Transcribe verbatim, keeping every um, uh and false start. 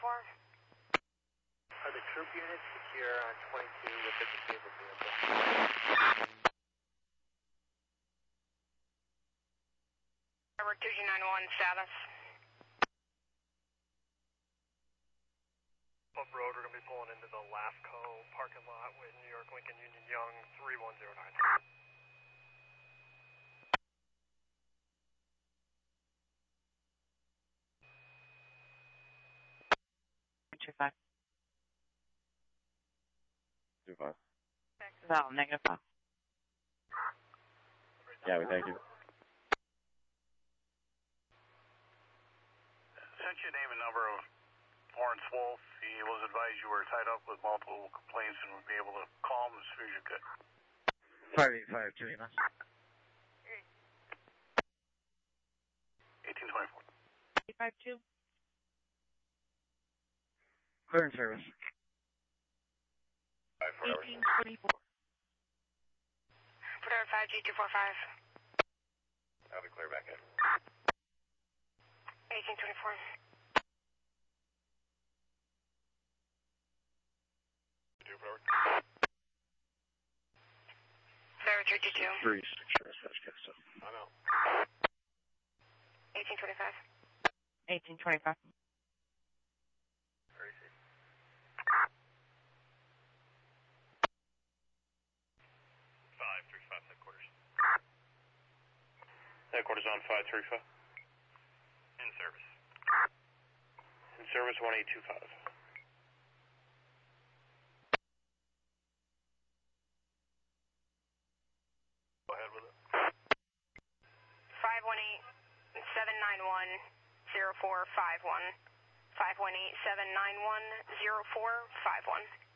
twenty-four. Are the troop units secure on twenty-two with the disabled vehicle? Number two G nine one, status. Up road, we're going to be pulling into the LAFCO parking lot with New York Lincoln Union Young three one zero nine. Two five. Two five. Val, negative five. Yeah, we thank you. Sent you name and number of Lawrence Wolf. He was advised you were tied up with multiple complaints and would be able to call him as soon as you could. five eight five, two emails. eighteen twenty-four. eight five two. Clear in service. eighteen twenty-four. Fedora five G two four five. I'll be clear back in. eighteen twenty-four. Fedora three two two. Three six service, that's good stuff. I know. eighteen twenty-five. eighteen twenty-five. five three five headquarters. Headquarters on five three five. In service. In service one eight two five. Go ahead with it. five one eight seven nine one zero four five one. five one eight seven nine one zero four five one.